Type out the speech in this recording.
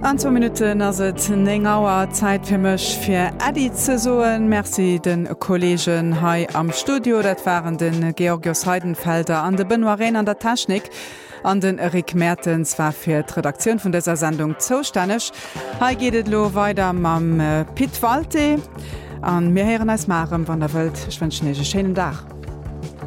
An 2 Minuten ass et enngauer Zeit fir mech fir Ädi ze soen. Merci den Kollegen hai am Studio, dat waren den Georgios Heidenfelder an de Benoit an der Technik. An den Erik Mertens war fir d' Redaktion vun dieser Sendung zostänech. Hei gehtet lo weiter mam Piet Walte an mir heren als Marem van der Welt. Ich wünsche euch einen schönen Tag.